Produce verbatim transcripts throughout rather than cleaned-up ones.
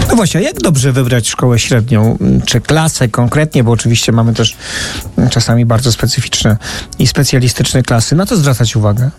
No właśnie, a jak dobrze wybrać szkołę średnią, czy klasę konkretnie, bo oczywiście mamy też czasami bardzo specyficzne i specjalistyczne klasy. Na to zwracać uwagę?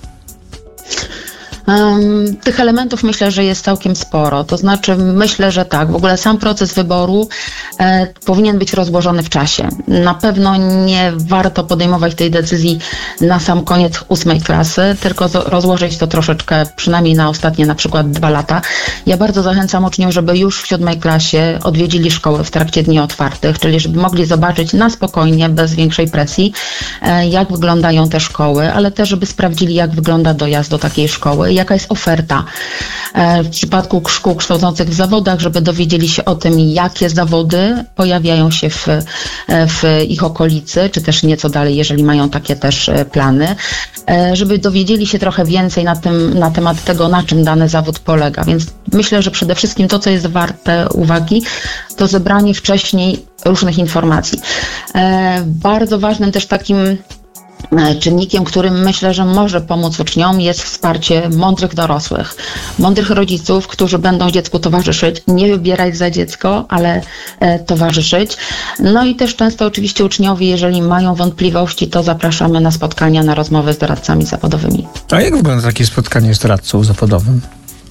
Um, tych elementów myślę, że jest całkiem sporo. To znaczy myślę, że tak, w ogóle sam proces wyboru e, powinien być rozłożony w czasie. Na pewno nie warto podejmować tej decyzji na sam koniec ósmej klasy, tylko z, rozłożyć to troszeczkę, przynajmniej na ostatnie na przykład dwa lata. Ja bardzo zachęcam uczniów, żeby już w siódmej klasie odwiedzili szkoły w trakcie dni otwartych, czyli żeby mogli zobaczyć na spokojnie, bez większej presji, e, jak wyglądają te szkoły, ale też żeby sprawdzili, jak wygląda dojazd do takiej szkoły, jaka jest oferta w przypadku szkół kształcących w zawodach, żeby dowiedzieli się o tym, jakie zawody pojawiają się w, w ich okolicy, czy też nieco dalej, jeżeli mają takie też plany, żeby dowiedzieli się trochę więcej na, tym, na temat tego, na czym dany zawód polega. Więc myślę, że przede wszystkim to, co jest warte uwagi, to zebranie wcześniej różnych informacji. Bardzo ważnym też takim czynnikiem, którym myślę, że może pomóc uczniom, jest wsparcie mądrych dorosłych, mądrych rodziców, którzy będą dziecku towarzyszyć, nie wybierać za dziecko, ale e, towarzyszyć. No i też często oczywiście uczniowie, jeżeli mają wątpliwości, to zapraszamy na spotkania, na rozmowy z doradcami zawodowymi. A jak wygląda takie spotkanie z doradcą zawodowym?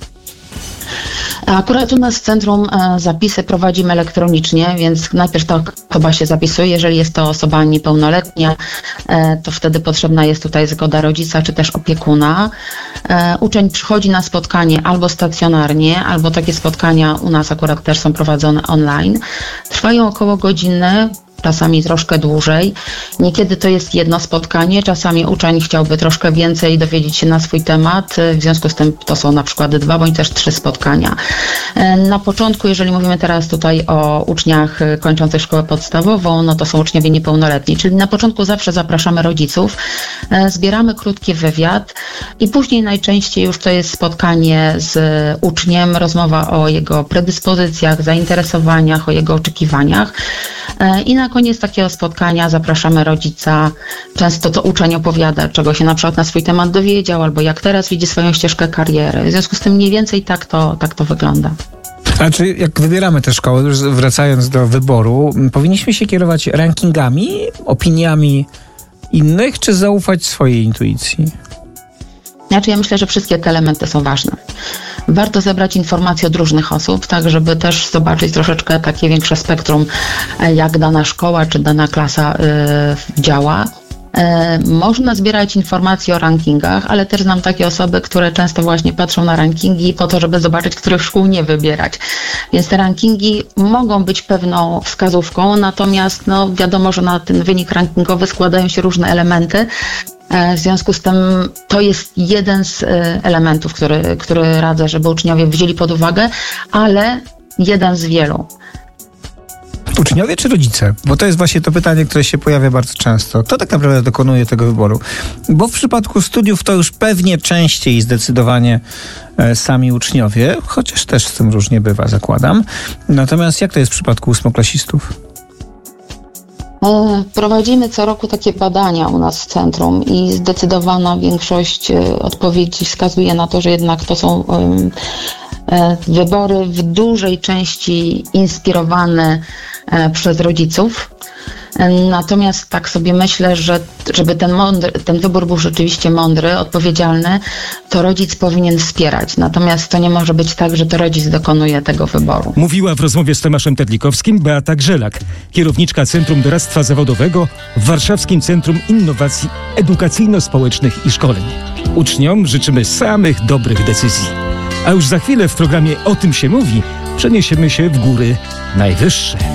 Akurat u nas w centrum zapisy prowadzimy elektronicznie, więc najpierw to osoba się zapisuje. Jeżeli jest to osoba niepełnoletnia, to wtedy potrzebna jest tutaj zgoda rodzica czy też opiekuna. Uczeń przychodzi na spotkanie albo stacjonarnie, albo takie spotkania u nas akurat też są prowadzone online. Trwają około godziny, czasami troszkę dłużej. Niekiedy to jest jedno spotkanie, czasami uczeń chciałby troszkę więcej dowiedzieć się na swój temat, w związku z tym to są na przykład dwa bądź też trzy spotkania. Na początku, jeżeli mówimy teraz tutaj o uczniach kończących szkołę podstawową, no to są uczniowie niepełnoletni, czyli na początku zawsze zapraszamy rodziców, zbieramy krótki wywiad i później najczęściej już to jest spotkanie z uczniem, rozmowa o jego predyspozycjach, zainteresowaniach, o jego oczekiwaniach. I na koniec takiego spotkania zapraszamy rodzica. Często to uczeń opowiada, czego się na przykład na swój temat dowiedział, albo jak teraz widzi swoją ścieżkę kariery. W związku z tym mniej więcej tak to, tak to wygląda. A czy jak wybieramy tę szkołę, już wracając do wyboru, powinniśmy się kierować rankingami, opiniami innych, czy zaufać swojej intuicji? Znaczy ja myślę, że wszystkie te elementy są ważne. Warto zebrać informacje od różnych osób, tak żeby też zobaczyć troszeczkę takie większe spektrum, jak dana szkoła czy dana klasa y, działa. Y, można zbierać informacje o rankingach, ale też znam takie osoby, które często właśnie patrzą na rankingi po to, żeby zobaczyć, których szkół nie wybierać. Więc te rankingi mogą być pewną wskazówką, natomiast no, wiadomo, że na ten wynik rankingowy składają się różne elementy. W związku z tym to jest jeden z elementów, który, który radzę, żeby uczniowie wzięli pod uwagę, ale jeden z wielu. Uczniowie czy rodzice? Bo to jest właśnie to pytanie, które się pojawia bardzo często. Kto tak naprawdę dokonuje tego wyboru? Bo w przypadku studiów to już pewnie częściej i zdecydowanie sami uczniowie, chociaż też z tym różnie bywa, zakładam. Natomiast jak to jest w przypadku ósmoklasistów? Prowadzimy co roku takie badania u nas w centrum i zdecydowana większość odpowiedzi wskazuje na to, że jednak to są wybory w dużej części inspirowane przez rodziców. Natomiast tak sobie myślę, że żeby ten, mądry, ten wybór był rzeczywiście mądry, odpowiedzialny, to rodzic powinien wspierać. Natomiast to nie może być tak, że to rodzic dokonuje tego wyboru. Mówiła w rozmowie z Tomaszem Terlikowskim Beata Grzelak, kierowniczka Centrum Doradztwa Zawodowego w Warszawskim Centrum Innowacji Edukacyjno-Społecznych i Szkoleń. Uczniom życzymy samych dobrych decyzji. A już za chwilę w programie O tym się mówi przeniesiemy się w góry najwyższe.